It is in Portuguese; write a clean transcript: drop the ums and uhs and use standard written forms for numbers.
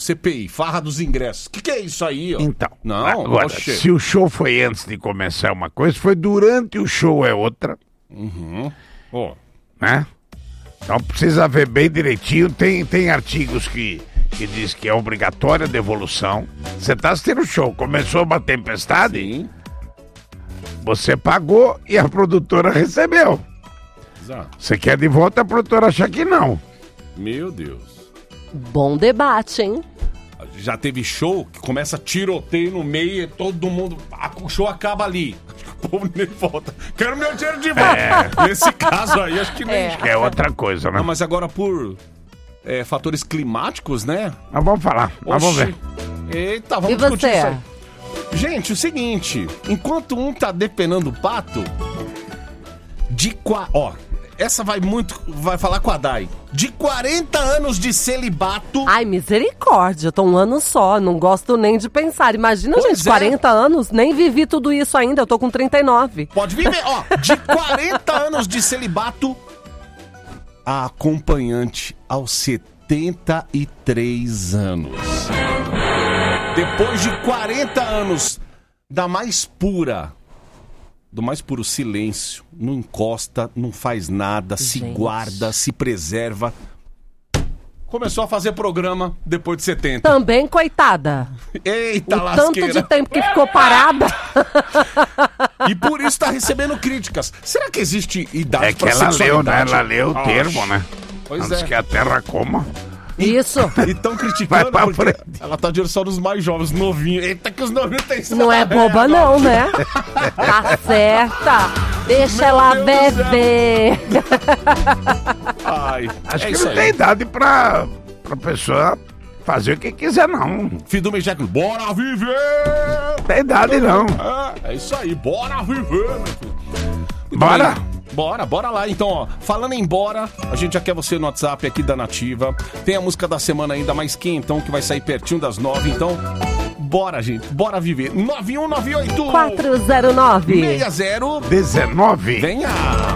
CPI, farra dos ingressos. O que é isso aí, ó? Então, não, agora, se o show foi antes de começar uma coisa, foi durante o show é outra. Né? Então precisa ver bem direitinho. Tem artigos que diz que é obrigatória a devolução. Você tá assistindo o show, começou uma tempestade, Sim. Você pagou e a produtora recebeu. Exato. Você quer de volta, a produtora acha que não. Meu Deus. Bom debate, hein? Já teve show que começa tiroteio no meio e todo mundo... O show acaba ali. Acho que o povo nem volta. Quero meu dinheiro de volta. Nesse caso aí, acho que nem... É outra coisa, né? Não, mas agora por fatores climáticos, né? Mas vamos falar, mas vamos ver. Eita, vamos E discutir você? isso aí. Gente, o seguinte, enquanto um tá depenando o pato, essa vai falar com a Dai. De 40 anos de celibato... Ai, misericórdia, eu tô um ano só, não gosto nem de pensar. Imagina, Pois gente, é. 40 anos, nem vivi tudo isso ainda, eu tô com 39. Pode viver, de 40 anos de celibato, a acompanhante aos 73 anos. Depois de 40 anos do mais puro silêncio, não encosta, não faz nada, se guarda, se preserva. Começou a fazer programa depois de 70. Também, coitada. Eita, O lasqueira. tanto de tempo que ficou parada. E por isso tá recebendo críticas. Será que existe idade É que pra ela leu, né? sexualidade? Ela leu o termo, né? Pois Antes é. que a terra coma. Isso. E tão criticando Vai pra porque frente. ela tá de olho só nos mais jovens, novinhos. Eita, que os novinhos têm Não é boba não, né? Tá certa. Deixa ela Deus do céu. beber. Ai, Acho que isso não aí. tem idade pra pessoa fazer o que quiser, não. Fidume e Jack, bora viver! Não tem idade, não. É isso aí, bora viver, meu filho. Muito Bora? bem. Bora lá. Então, ó, falando em bora, a gente já quer você no WhatsApp aqui da Nativa. Tem a música da semana ainda mais quentão, que vai sair pertinho das 9. Então, bora, gente. Bora viver. 9198 409 60 19. Venha!